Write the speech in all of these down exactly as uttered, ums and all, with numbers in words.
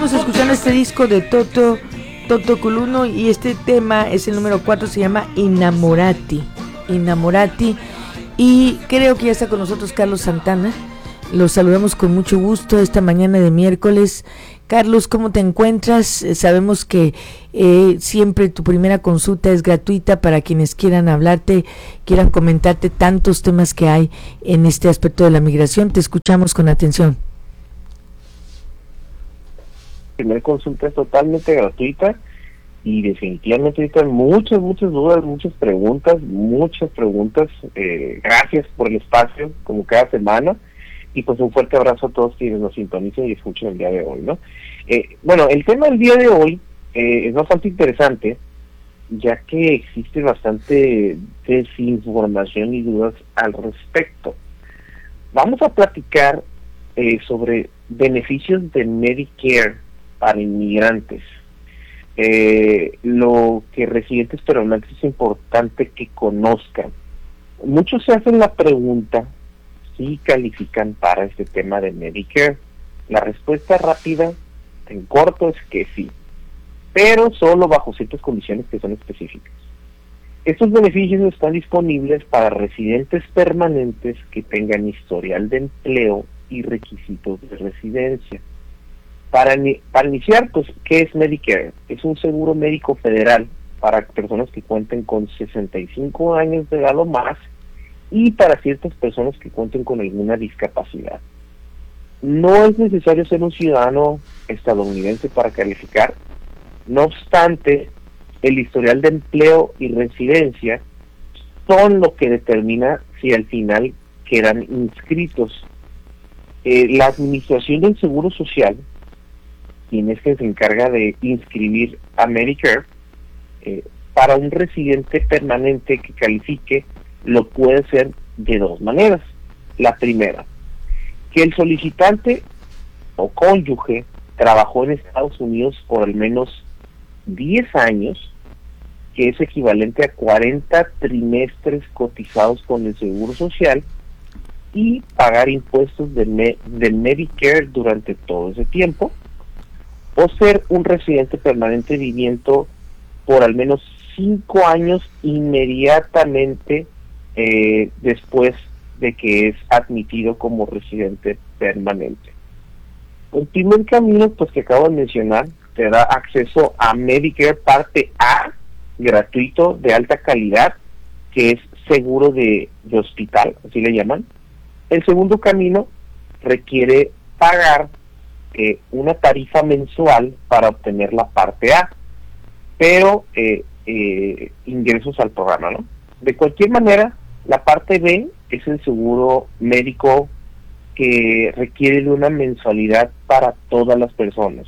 seguimos escuchando este disco de Toto, Toto Coluno, y este tema es el número cuatro, se llama Innamorati, Innamorati, y creo que ya está con nosotros Carlos Santana. Los saludamos con mucho gusto esta mañana de miércoles. Carlos, ¿cómo te encuentras? Eh, sabemos que eh, siempre tu primera consulta es gratuita para quienes quieran hablarte, quieran comentarte tantos temas que hay en este aspecto de la migración. Te escuchamos con atención. Primera consulta es totalmente gratuita y definitivamente ahorita hay muchas, muchas dudas, muchas preguntas, muchas preguntas. Eh, gracias por el espacio, como cada semana. Y pues un fuerte abrazo a todos quienes nos sintonicen y escuchen el día de hoy, ¿no? Eh, bueno, el tema del día de hoy eh, es bastante interesante, ya que existe bastante desinformación y dudas al respecto. Vamos a platicar eh, sobre beneficios de Medicare para inmigrantes. Eh, lo que residentes permanentes es importante que conozcan. Muchos se hacen la pregunta si califican para este tema de Medicare. La respuesta rápida, en corto, es que sí, pero solo bajo ciertas condiciones que son específicas. Estos beneficios están disponibles para residentes permanentes que tengan historial de empleo y requisitos de residencia. Para, para iniciar, pues, ¿qué es Medicare? Es un seguro médico federal para personas que cuenten con sesenta y cinco años de edad o más, y para ciertas personas que cuenten con alguna discapacidad. No es necesario ser un ciudadano estadounidense para calificar. No obstante, el historial de empleo y residencia son lo que determina si al final quedan inscritos. Eh, la Administración del Seguro Social, quien es que se encarga de inscribir a Medicare, eh, para un residente permanente que califique, lo puede ser de dos maneras. La primera, que el solicitante o cónyuge trabajó en Estados Unidos por al menos diez años, que es equivalente a cuarenta trimestres cotizados con el Seguro Social, y pagar impuestos de, me, de Medicare durante todo ese tiempo, o ser un residente permanente viviendo por al menos cinco años inmediatamente Eh, después de que es admitido como residente permanente. El primer camino, pues, que acabo de mencionar, te da acceso a Medicare parte A, gratuito, de alta calidad, que es seguro de, de hospital, así le llaman. El segundo camino requiere pagar eh, una tarifa mensual para obtener la parte A, pero eh, eh, ingresos al programa, ¿no? De cualquier manera, la parte B es el seguro médico que requiere de una mensualidad para todas las personas.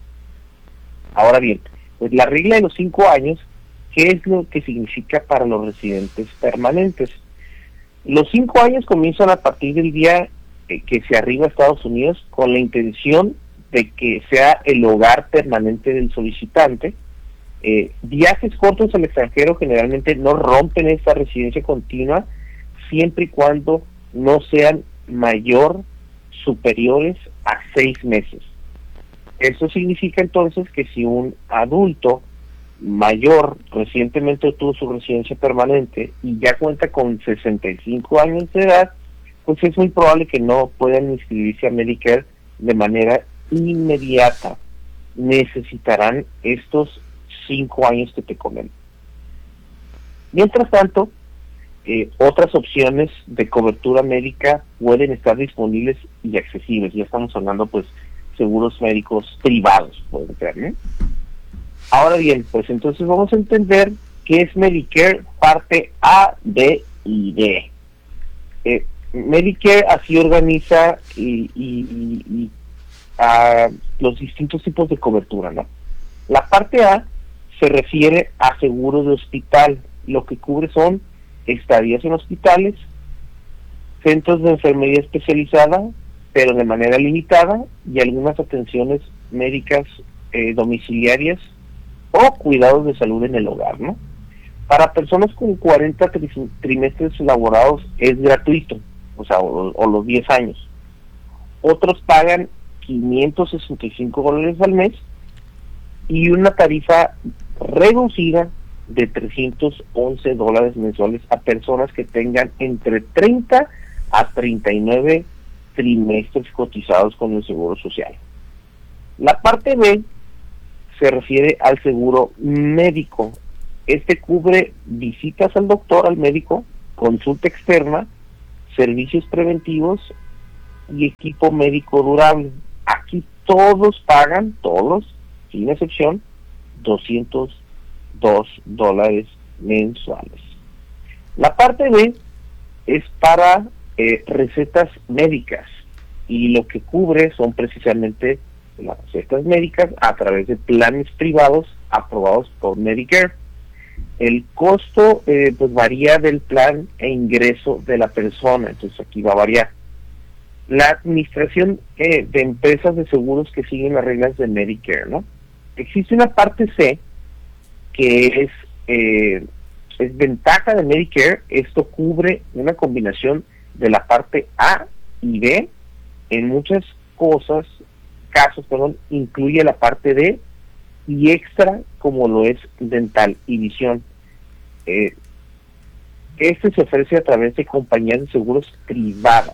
Ahora bien, pues la regla de los cinco años, ¿qué es lo que significa para los residentes permanentes? Los cinco años comienzan a partir del día eh, que se arriba a Estados Unidos, con la intención de que sea el hogar permanente del solicitante. Eh, viajes cortos al extranjero generalmente no rompen esta residencia continua, siempre y cuando no sean mayor superiores a seis meses. Eso significa entonces que si un adulto mayor recientemente tuvo su residencia permanente y ya cuenta con sesenta y cinco años de edad, pues es muy probable que no puedan inscribirse a Medicare de manera inmediata. Necesitarán estos cinco años que te comento. Mientras tanto, eh, otras opciones de cobertura médica pueden estar disponibles y accesibles. Ya estamos hablando, pues, seguros médicos privados, pueden ser, ¿no? Ahora bien, pues entonces vamos a entender qué es Medicare parte A, B y D. Eh, Medicare así organiza y, y, y, y a los distintos tipos de cobertura, ¿no? La parte A se refiere a seguro de hospital. Lo que cubre son estadías en hospitales, centros de enfermería especializada, pero de manera limitada, y algunas atenciones médicas eh, domiciliarias o cuidados de salud en el hogar, ¿no? Para personas con cuarenta tri- trimestres laborados es gratuito, o sea, o, o los diez años. Otros pagan quinientos sesenta y cinco dólares al mes y una tarifa reducida de trescientos once dólares mensuales a personas que tengan entre treinta a treinta y nueve trimestres cotizados con el Seguro Social. La parte B se refiere al seguro médico. Este cubre visitas al doctor, al médico, consulta externa, servicios preventivos y equipo médico durable. Aquí todos pagan, todos, sin excepción, doscientos dos dólares mensuales. La parte B es para eh, recetas médicas y lo que cubre son precisamente las recetas médicas a través de planes privados aprobados por Medicare. El costo eh, pues varía del plan e ingreso de la persona, entonces aquí va a variar. La administración eh, de empresas de seguros que siguen las reglas de Medicare, ¿no? Existe una parte C que es, eh, es ventaja de Medicare. Esto cubre una combinación de la parte A y B. En muchas cosas, casos, perdón, incluye la parte D y extra como lo es dental y visión. Eh, este se ofrece a través de compañías de seguros privadas.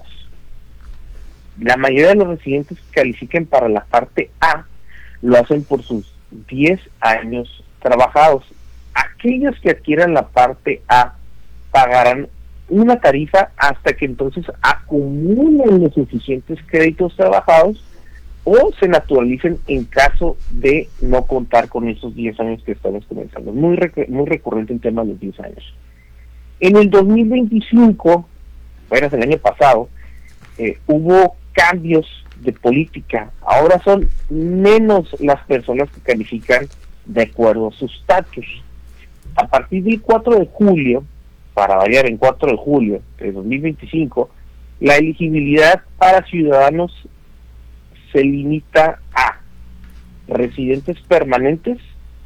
La mayoría de los residentes que califiquen para la parte A lo hacen por sus diez años trabajados. Aquellos que adquieran la parte A pagarán una tarifa hasta que entonces acumulen los suficientes créditos trabajados o se naturalicen en caso de no contar con esos diez años que estamos comenzando. Muy, rec muy recurrente el tema de los diez años. En el dos mil veinticinco, bueno, el año pasado, eh, hubo cambios de política. Ahora son menos las personas que califican de acuerdo a su estatus. A partir del cuatro de julio, para variar en cuatro de julio de dos mil veinticinco, la elegibilidad para ciudadanos se limita a residentes permanentes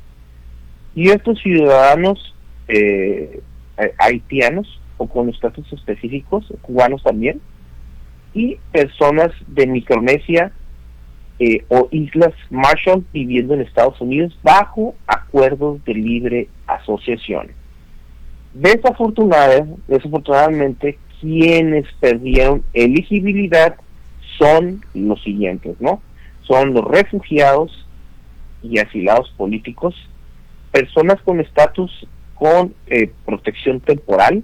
y estos ciudadanos eh, haitianos o con estatus específicos, cubanos también, y personas de Micronesia eh, o Islas Marshall viviendo en Estados Unidos bajo acuerdos de libre asociación. Desafortunada, desafortunadamente, quienes perdieron elegibilidad son los siguientes, ¿no? Son los refugiados y asilados políticos, personas con estatus con eh, protección temporal,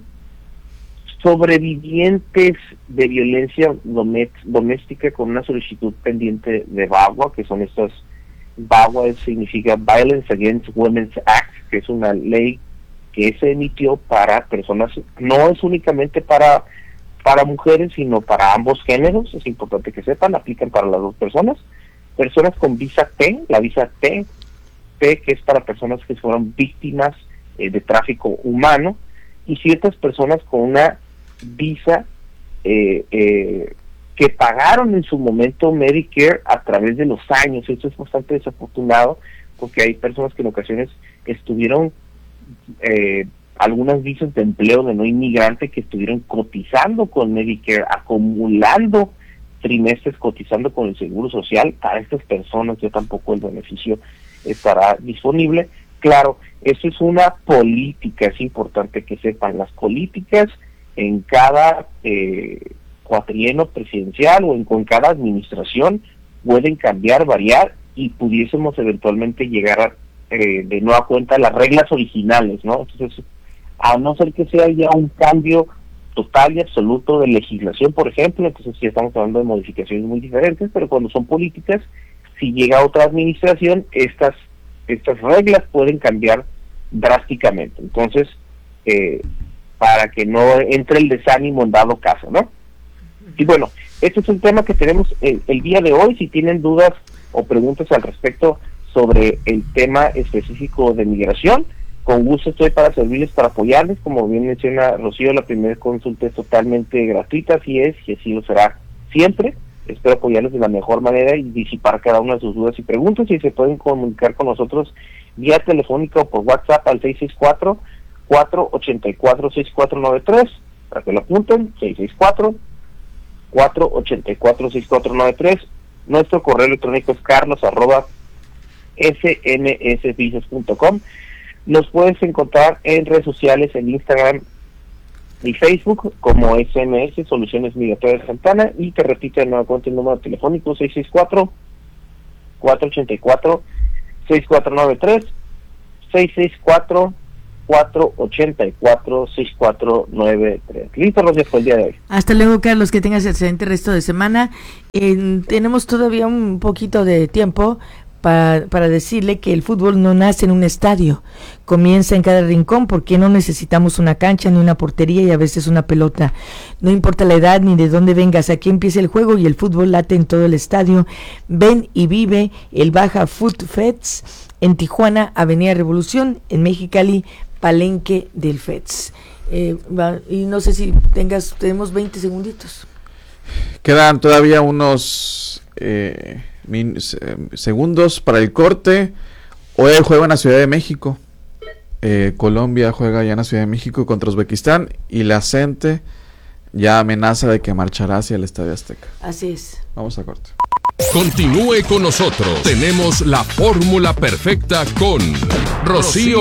sobrevivientes de violencia doméstica con una solicitud pendiente de V A W A, que son estas, V A W A significa Violence Against Women's Act, que es una ley que se emitió para personas, no es únicamente para para mujeres, sino para ambos géneros, es importante que sepan, aplican para las dos personas. Personas con visa T, la visa T, T que es para personas que fueron víctimas eh, de tráfico humano, y ciertas personas con una visa eh, eh, que pagaron en su momento Medicare a través de los años. Esto es bastante desafortunado porque hay personas que en ocasiones estuvieron eh, algunas visas de empleo de no inmigrante que estuvieron cotizando con Medicare, acumulando trimestres cotizando con el Seguro Social. Para estas personas ya tampoco el beneficio estará disponible. Claro, eso es una política, es importante que sepan, las políticas en cada eh, cuatrienio presidencial o en con cada administración pueden cambiar, variar, y pudiésemos eventualmente llegar a, eh, de nueva cuenta a las reglas originales, ¿no? Entonces, a no ser que sea ya un cambio total y absoluto de legislación, por ejemplo, entonces sí estamos hablando de modificaciones muy diferentes, pero cuando son políticas, si llega otra administración, estas estas reglas pueden cambiar drásticamente. Entonces, eh, para que no entre el desánimo en dado caso, ¿no? Y bueno, este es un tema que tenemos el, el día de hoy. Si tienen dudas o preguntas al respecto sobre el tema específico de migración, con gusto estoy para servirles, para apoyarles. Como bien menciona Rocío, la primera consulta es totalmente gratuita, así es, y así lo será siempre. Espero apoyarles de la mejor manera y disipar cada una de sus dudas y preguntas, y se pueden comunicar con nosotros vía telefónica o por WhatsApp al seis seis cuatro, cuatro ocho cuatro, seis cuatro nueve tres, para que lo apunten, seis seis cuatro, cuatro ocho cuatro, seis cuatro nueve tres, Nuestro correo electrónico es carlos arroba s m s business punto com. Nos puedes encontrar en redes sociales, en Instagram y Facebook como S M S Soluciones Migratorias Santana, y te repito de nueva cuenta el número telefónico seis seis cuatro, cuatro ocho cuatro, seis cuatro nueve tres, seis seis cuatro, cuatro ocho cuatro, seis cuatro nueve tres. Listo, Rocío, por el día de hoy. Hasta luego, Carlos, que tengas excelente resto de semana. Eh, tenemos todavía un poquito de tiempo para, para decirle que el fútbol no nace en un estadio, comienza en cada rincón, porque no necesitamos una cancha ni una portería y a veces una pelota. No importa la edad ni de dónde vengas, aquí empieza el juego y el fútbol late en todo el estadio. Ven y vive el Baja Food Fest en Tijuana, Avenida Revolución, en Mexicali, Palenque del Feds. Eh, va, y no sé si tengas, tenemos veinte segunditos. Quedan todavía unos eh, min, eh, segundos para el corte. Hoy hay juego en la Ciudad de México. Eh, Colombia juega ya en la Ciudad de México contra Uzbekistán, y la gente ya amenaza de que marchará hacia el Estadio Azteca. Así es. Vamos a corte. Continúe con nosotros. Tenemos la fórmula perfecta con Rocío